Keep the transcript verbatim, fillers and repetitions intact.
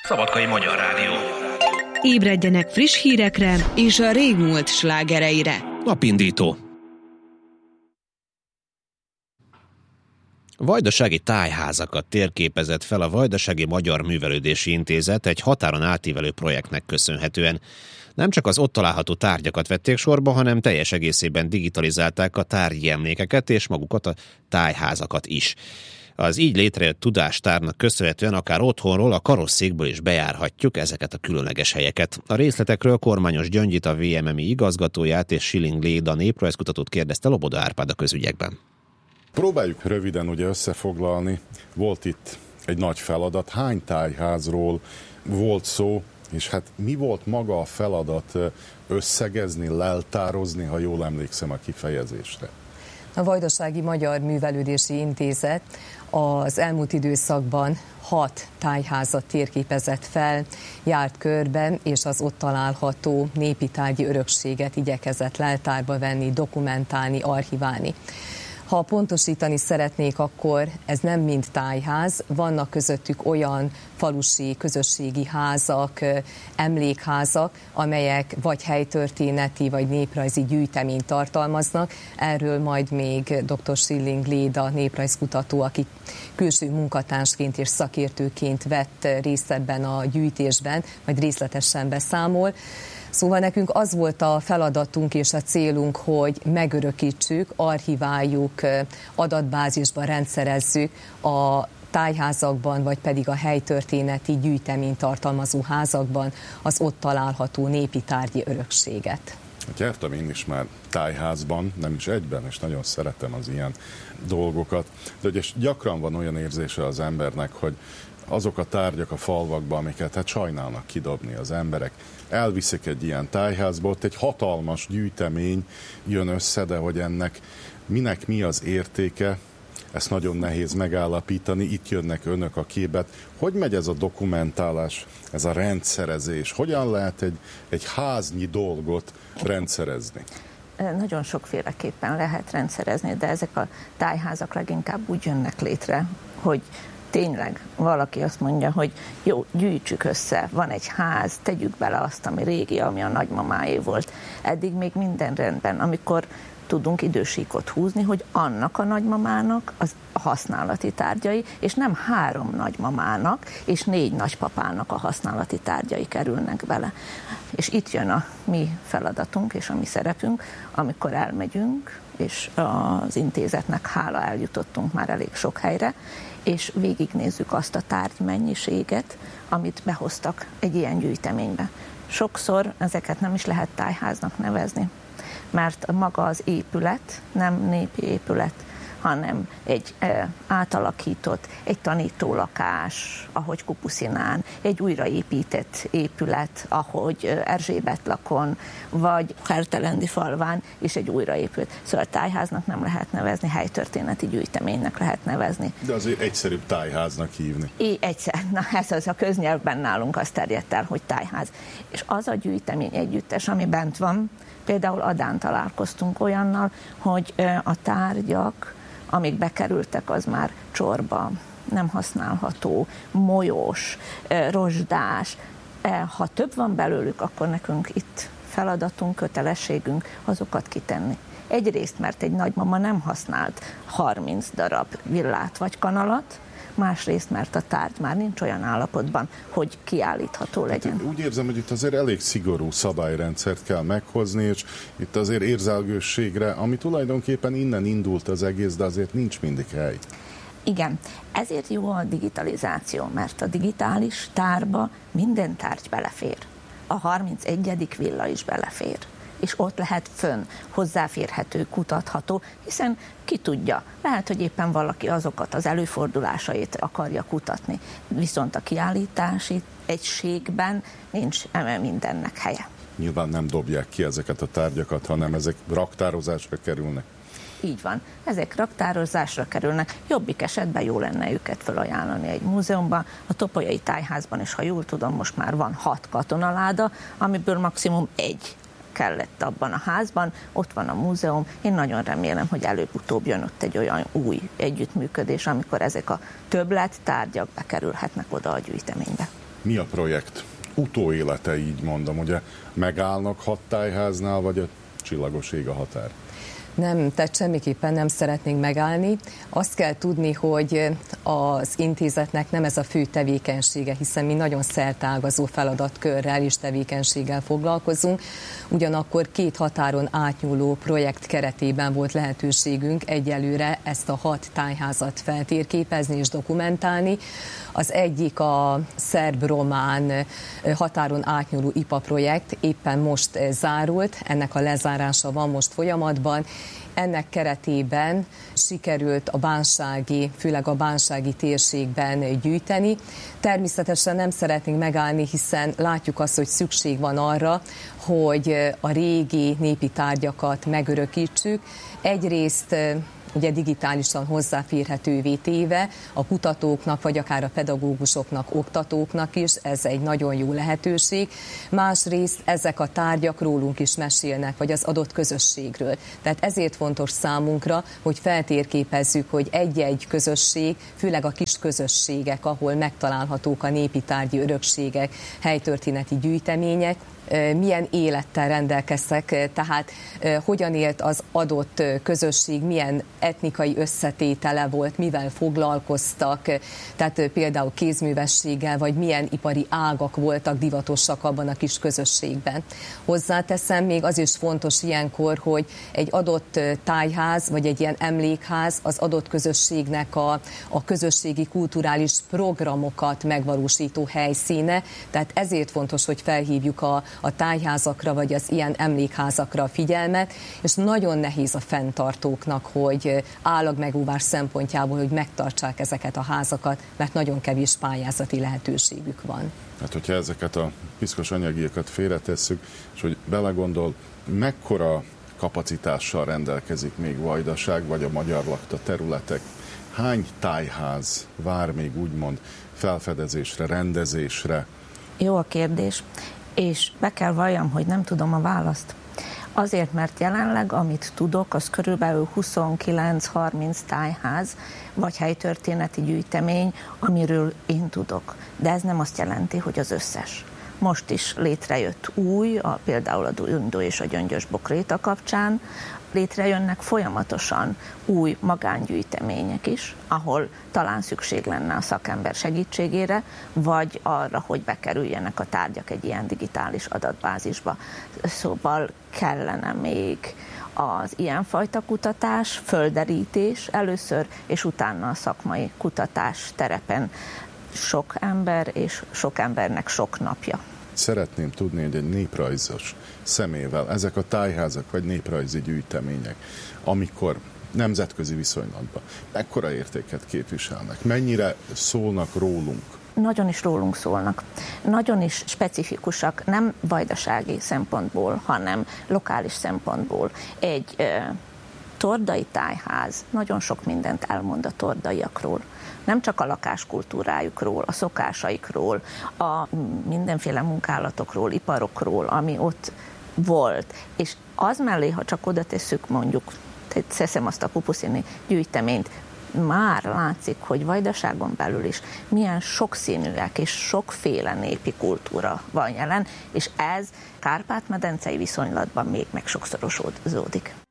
Szabadkai Magyar Rádió. Ébredjenek friss hírekre és a régmúlt slágereire. Napindító. Vajdasági tájházakat térképezett fel a Vajdasági Magyar Művelődési Intézet egy határon átívelő projektnek köszönhetően. Nem csak az ott található tárgyakat vették sorba, hanem teljes egészében digitalizálták a tárgyi emlékeket és magukat a tájházakat is. Az így létrejött tudástárnak köszönhetően akár otthonról, a karosszékből is bejárhatjuk ezeket a különleges helyeket. A részletekről Kormányos Gyöngyit, a vé em em i igazgatóját és Schilling Léda néprajzkutatót kérdezte Loboda Árpád a Közügyekben. Próbáljuk röviden ugye összefoglalni. Volt itt egy nagy feladat, hány tájházról volt szó, és hát mi volt maga a feladat összegezni, leltározni, ha jól emlékszem a kifejezésre? A Vajdasági Magyar Művelődési Intézet az elmúlt időszakban hat tájházat térképezett fel, járt körben, és az ott található népi tárgyi örökséget igyekezett leltárba venni, dokumentálni, archiválni. Ha pontosítani szeretnék, akkor ez nem mind tájház, vannak közöttük olyan falusi, közösségi házak, emlékházak, amelyek vagy helytörténeti, vagy néprajzi gyűjteményt tartalmaznak. Erről majd még dr. Schilling Léda néprajzkutató, aki külső munkatársként és szakértőként vett részt ebben a gyűjtésben, majd részletesen beszámol. Szóval nekünk az volt a feladatunk és a célunk, hogy megörökítsük, archiváljuk, adatbázisba rendszerezzük a tájházakban, vagy pedig a helytörténeti gyűjteményt tartalmazó házakban az ott található népi tárgyi örökséget. Jártam én is már tájházban, nem is egyben, és nagyon szeretem az ilyen dolgokat, de ugye gyakran van olyan érzése az embernek, hogy azok a tárgyak a falvakban, amiket hát sajnálnak kidobni az emberek, elviszik egy ilyen tájházba, ott egy hatalmas gyűjtemény jön össze, de hogy ennek minek mi az értéke, ezt nagyon nehéz megállapítani, itt jönnek önök a képet. Hogy megy ez a dokumentálás, ez a rendszerezés? Hogyan lehet egy, egy háznyi dolgot rendszerezni? Nagyon sokféleképpen lehet rendszerezni, de ezek a tájházak leginkább úgy jönnek létre, hogy tényleg valaki azt mondja, hogy jó, gyűjtsük össze, van egy ház, tegyük bele azt, ami régi, ami a nagymamáé volt. Eddig még minden rendben, amikor tudunk idősíkot húzni, hogy annak a nagymamának az használati tárgyai, és nem három nagymamának és négy nagypapának a használati tárgyai kerülnek bele. És itt jön a mi feladatunk és a mi szerepünk, amikor elmegyünk, és az intézetnek hála eljutottunk már elég sok helyre, és végignézzük azt a tárgymennyiséget, amit behoztak egy ilyen gyűjteménybe. Sokszor ezeket nem is lehet tájháznak nevezni, mert maga az épület nem népi épület, hanem egy e, átalakított, egy tanítólakás, ahogy Kupuszinán, egy újraépített épület, ahogy Erzsébetlakon, vagy Hertelendi falván is egy újraépült. Szóval tájháznak nem lehet nevezni, helytörténeti gyűjteménynek lehet nevezni. De azért egyszerűbb tájháznak hívni. É, egyszer. Na ez az a köznyelvben nálunk azt terjedt el, hogy tájház. És az a gyűjtemény együttes, ami bent van, például Adán találkoztunk olyannal, hogy a tárgyak, amik bekerültek, az már csorba, nem használható, molyos, rozsdás. Ha több van belőlük, akkor nekünk itt feladatunk, kötelességünk azokat kitenni. Egyrészt, mert egy nagymama nem használt harminc darab villát vagy kanalat, másrészt, mert a tárgy már nincs olyan állapotban, hogy kiállítható legyen. Hát úgy érzem, hogy itt azért elég szigorú szabályrendszert kell meghozni, és itt azért érzelgősségre, ami tulajdonképpen innen indult az egész, de azért nincs mindig hely. Igen, ezért jó a digitalizáció, mert a digitális tárba minden tárgy belefér. A harmincegyedik villa is belefér. És ott lehet fönn, hozzáférhető, kutatható, hiszen ki tudja, lehet, hogy éppen valaki azokat az előfordulásait akarja kutatni, viszont a kiállítási egységben nincs mindennek helye. Nyilván nem dobják ki ezeket a tárgyakat, hanem ezek raktározásra kerülnek. Így van, ezek raktározásra kerülnek, jobbik esetben jó lenne őket felajánlani egy múzeumban. A Topolyai Tájházban is, ha jól tudom, most már van hat katonaláda, amiből maximum egy kellett abban a házban, ott van a múzeum. Én nagyon remélem, hogy előbb-utóbb jön ott egy olyan új együttműködés, amikor ezek a többlet tárgyak bekerülhetnek oda a gyűjteménybe. Mi a projekt utóélete, így mondom, ugye megállnak hat tájháznál, vagy a csillagos ég a határ? Nem, tehát semmiképpen nem szeretnénk megállni. Azt kell tudni, hogy az intézetnek nem ez a fő tevékenysége, hiszen mi nagyon szerteágazó feladatkörrel és tevékenységgel foglalkozunk. Ugyanakkor két határon átnyúló projekt keretében volt lehetőségünk egyelőre ezt a hat tájházat feltérképezni és dokumentálni. Az egyik a szerb-román határon átnyúló i pé á projekt éppen most zárult, ennek a lezárása van most folyamatban. Ennek keretében sikerült a bánsági, főleg a bánsági térségben gyűjteni. Természetesen nem szeretnénk megállni, hiszen látjuk azt, hogy szükség van arra, hogy a régi népi tárgyakat megörökítsük. Egyrészt ugye digitálisan hozzáférhetővé téve a kutatóknak, vagy akár a pedagógusoknak, oktatóknak is, ez egy nagyon jó lehetőség. Másrészt ezek a tárgyak rólunk is mesélnek, vagy az adott közösségről. Tehát ezért fontos számunkra, hogy feltérképezzük, hogy egy-egy közösség, főleg a kis közösségek, ahol megtalálhatók a népi tárgyi örökségek, helytörténeti gyűjtemények, milyen élettel rendelkeztek, tehát hogyan élt az adott közösség, milyen etnikai összetétele volt, mivel foglalkoztak, tehát például kézművességgel, vagy milyen ipari ágak voltak divatosak abban a kis közösségben. Hozzáteszem, még az is fontos ilyenkor, hogy egy adott tájház, vagy egy ilyen emlékház az adott közösségnek a, a közösségi kulturális programokat megvalósító helyszíne, tehát ezért fontos, hogy felhívjuk a a tájházakra, vagy az ilyen emlékházakra a figyelmet, és nagyon nehéz a fenntartóknak, hogy állagmegóvás szempontjából, hogy megtartsák ezeket a házakat, mert nagyon kevés pályázati lehetőségük van. Hát, hogyha ezeket a piszkos anyagiakat félretesszük, és hogy belegondol, mekkora kapacitással rendelkezik még Vajdaság, vagy a magyar lakta területek, hány tájház vár még úgymond felfedezésre, rendezésre? Jó a kérdés. És be kell valljam, hogy nem tudom a választ. Azért, mert jelenleg, amit tudok, az körülbelül huszonkilenc-harminc tájház, vagy helytörténeti gyűjtemény, amiről én tudok. De ez nem azt jelenti, hogy az összes. Most is létrejött új, a, például a Dundó és a Gyöngyös Bokréta kapcsán, létrejönnek folyamatosan új magángyűjtemények is, ahol talán szükség lenne a szakember segítségére, vagy arra, hogy bekerüljenek a tárgyak egy ilyen digitális adatbázisba. Szóval kellene még az ilyenfajta kutatás, földerítés először, és utána a szakmai kutatás terepen sok ember, és sok embernek sok napja. Szeretném tudni, hogy egy néprajzos szemével ezek a tájházak vagy néprajzi gyűjtemények, amikor nemzetközi viszonylatban mekkora értéket képviselnek, mennyire szólnak rólunk? Nagyon is rólunk szólnak. Nagyon is specifikusak, nem vajdasági szempontból, hanem lokális szempontból. Egy e, tordai tájház nagyon sok mindent elmond a tordaiakról. Nem csak a lakáskultúrájukról, a szokásaikról, a mindenféle munkálatokról, iparokról, ami ott volt. És az mellé, ha csak oda tesszük mondjuk, teszem azt a Pupuszini gyűjteményt, már látszik, hogy Vajdaságon belül is milyen sokszínűek és sokféle népi kultúra van jelen, és ez Kárpát-medencei viszonylatban még megsokszorosódik.